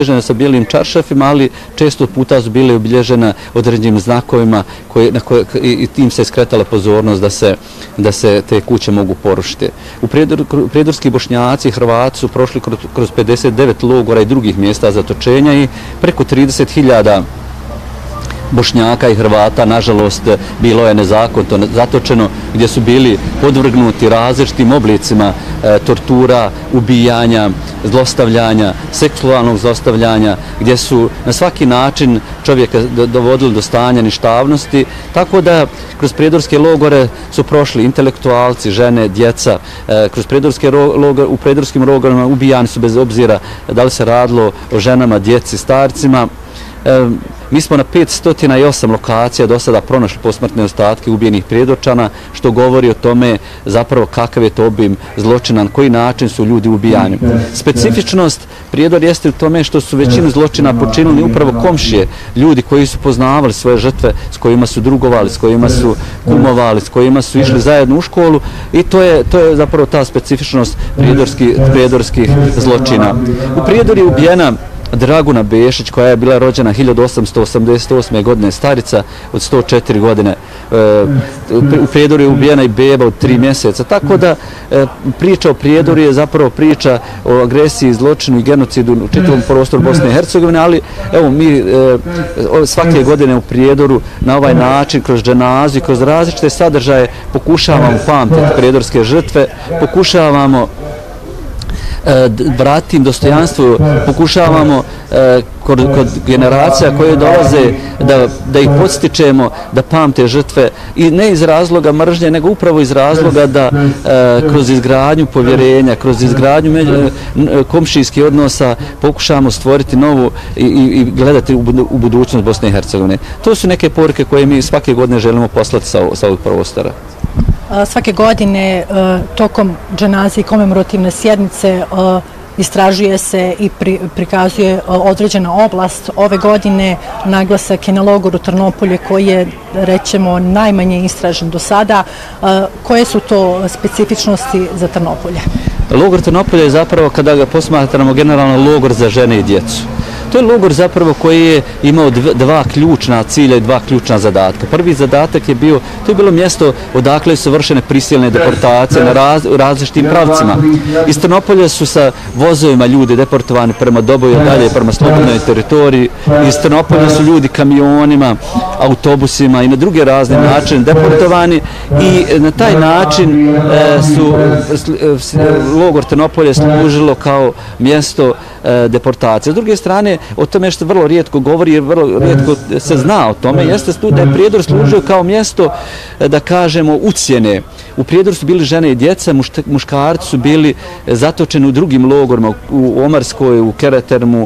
obilježene sa bijelim čaršafima, ali često puta su bile obilježene određenim znakovima i tim se skretala pozornost da se te kuće mogu porušiti. Prijedorski Bošnjaci i Hrvati su prošli kroz 59 logora i drugih mjesta zatočenja i preko 30.000 Bošnjaka i Hrvata, nažalost, bilo je nezakonito zatočeno, gdje su bili podvrgnuti različitim oblicima tortura, ubijanja, zlostavljanja, seksualnog zlostavljanja, gdje su na svaki način čovjeka dovodili do stanja ništavnosti, tako da kroz prijedorske logore su prošli intelektualci, žene, djeca, kroz u prijedorskim logorima ubijani su bez obzira da li se radilo o ženama, djeci, starcima. Mi smo na 508 lokacija do sada pronašli posmrtne ostatke ubijenih Prijedorčana, što govori o tome zapravo kakav je to obim zločina, na koji način su ljudi ubijani. Specifičnost Prijedor jeste u tome što su većinu zločina počinili upravo komšije, ljudi koji su poznavali svoje žrtve, s kojima su drugovali, s kojima su kumovali, s kojima su išli zajedno u školu, i to je zapravo ta specifičnost prijedorskih zločina. U Prijedoru je ubijena Draguna Bešić, koja je bila rođena 1888. godine, starica od 104 godine. U Prijedoru je ubijena i beba od 3 mjeseca. Tako da priča o Prijedoru je zapravo priča o agresiji, zločinu i genocidu u čitavom prostoru Bosne i Hercegovine, ali evo mi svake godine u Prijedoru na ovaj način, kroz dženazu i kroz različite sadržaje pokušavamo pamtiti prijedorske žrtve, pokušavamo vratiti im dostojanstvo, pokušavamo kod generacija koje dolaze da ih podstičemo da pamte žrtve, i ne iz razloga mržnje, nego upravo iz razloga da kroz izgradnju povjerenja, kroz izgradnju komšijskih odnosa pokušamo stvoriti novu i gledati u budućnost Bosne i Hercegovine. To su neke poruke koje mi svake godine želimo poslati sa ovog prostora. Svake godine tokom dženaze i komemorativne sjednice istražuje se i prikazuje određena oblast. Ove godine naglasak je na logoru Trnopolje, koji je, rećemo, najmanje istražen do sada. Koje su to specifičnosti za Trnopolje? Logor Trnopolje je zapravo, kada ga posmatramo, generalno logor za žene i djecu. To je logor zapravo koji je imao dva ključna cilja i dva ključna zadatka. Prvi zadatak je bio, to je bilo mjesto odakle su vršene prisilne deportacije u različitim pravcima. Iz Trnopolja su sa vozovima ljudi deportovani prema Doboju, dalje prema slobodnoj teritoriji. Iz Trnopolja su ljudi kamionima, autobusima i na druge razne načine deportovani, i na taj način su logor Trnopolje služilo kao mjesto deportacije. S druge strane, o tome što vrlo rijetko govori, jer vrlo rijetko se zna o tome, jeste da je Prijedor služio kao mjesto, da kažemo, ucjene. U Prijedoru su bili žene i djeca, muškarci su bili zatočeni u drugim logorima, u Omarskoj, u Keretermu,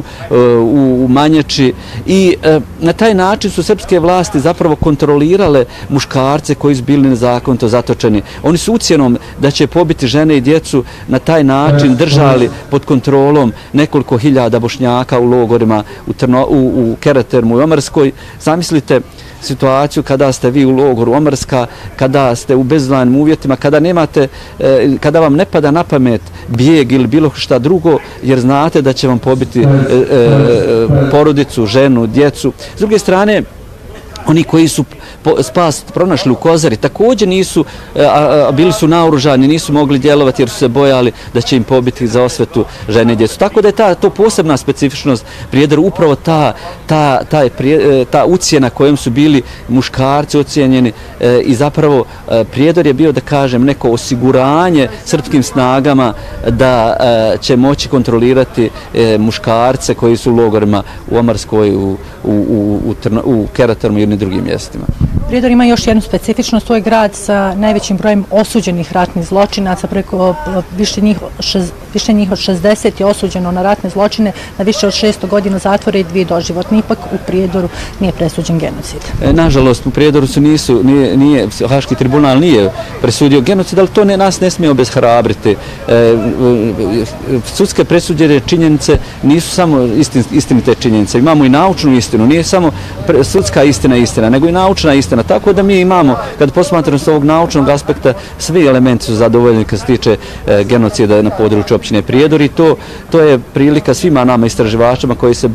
u Manječi, i na taj način su srpske vlasti zapravo kontrolirale muškarce koji su bili nezakonito zatočeni. Oni su ucjenom da će pobiti žene i djecu na taj način držali pod kontrolom nekoliko hiljada Bošnjaka u logorima u Keretermu i Omarskoj. Zamislite situaciju kada ste vi u logoru Omarska, kada ste u bezbednim uvjetima, kada vam ne pada na pamet bijeg ili bilo šta drugo, jer znate da će vam pobiti porodicu, ženu, djecu. S druge strane, oni koji su spas pronašli u Kozari također nisu, bili su naoružani, nisu mogli djelovati jer su se bojali da će im pobiti za osvetu žene i djecu. Tako da je to posebna specifičnost Prijedora, upravo ta ucjena kojom su bili muškarci ocijenjeni, i zapravo Prijedor je bio, da kažem, neko osiguranje srpskim snagama da će moći kontrolirati muškarce koji su u logorima u Omarskoj, u Keretermu i drugim mjestima. Prijedor ima još jednu specifičnost, to je grad sa najvećim brojem osuđenih ratnih zločinaca, preko više njih od 60 je osuđeno na ratne zločine, na više od 600 godina zatvora i 2 doživotne. Ipak u Prijedoru nije presuđen genocid. Nažalost, u Prijedoru Haški tribunal nije presudio genocid, ali to nas ne smije obeshrabriti. Sudske presuđene činjenice nisu samo istinite činjenice, imamo i naučnu istinu, nije samo sudska istina, nego i naučna istina. Tako da mi imamo, kad posmatramo s ovog naučnog aspekta, svi elementi su zadovoljni kad se tiče genocida na području opštine općine Prijedor i to je prilika svima nama istraživačima koji se